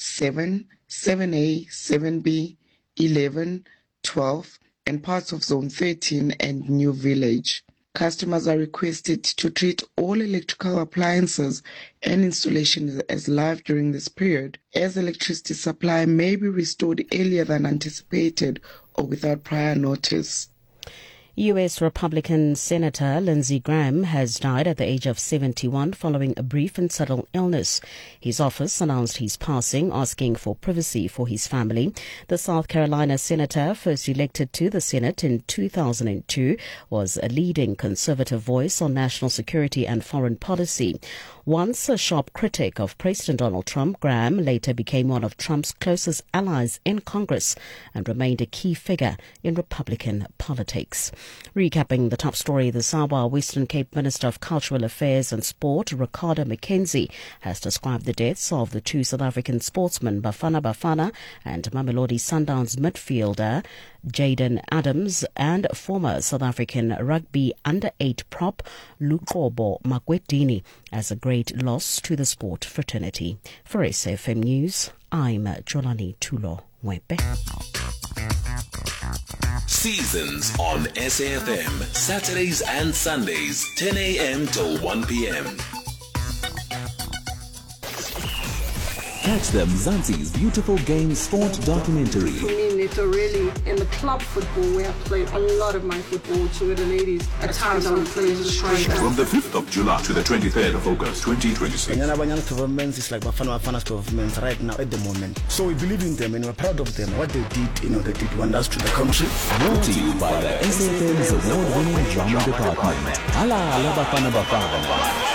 7, 7A, 7B, 11, 12, and parts of Zone 13 and New Village. Customers are requested to treat all electrical appliances and installations as live during this period, as electricity supply may be restored earlier than anticipated or without prior notice. U.S. Republican Senator Lindsey Graham has died at the age of 71 following a brief and subtle illness. His office announced his passing, asking for privacy for his family. The South Carolina senator, first elected to the Senate in 2002, was a leading conservative voice on national security and foreign policy. Once a sharp critic of President Donald Trump, Graham later became one of Trump's closest allies in Congress and remained a key figure in Republican politics. Recapping the top story this hour, Western Cape Minister of Cultural Affairs and Sport, Ricardo McKenzie, has described the deaths of the two South African sportsmen, Bafana Bafana and Mamelodi Sundowns midfielder Jaden Adams and former South African rugby under-8 prop Luqobo Makwedini, as a great loss to the sport fraternity. For SAFM News, I'm Jolani Tulo Wepe. Seasons on SAFM, Saturdays and Sundays, 10 a.m. till 1 p.m. Catch the Mzansi's Beautiful Game Sport documentary. For me, Neto, really, in the club football where I played a lot of my football to the ladies, at times I would play as a striker. From the 5th of July to the 23rd of August 2026. Banyana governments is like Bafana's government right now at the moment. So we believe in them and we're proud of them. What they did, they did wonders to the country. Brought to you by the SAFM's award-winning drama department. Hala Bafana Bafana.